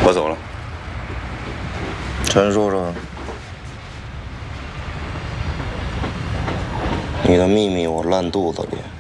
我走了。 陈叔叔，你的秘密我烂肚子里。